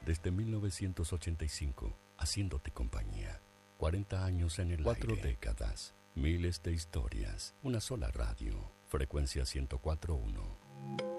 Desde 1985, haciéndote compañía. 40 años en el 4 aire. 4 décadas, miles de historias, una sola radio. Frecuencia 104.1.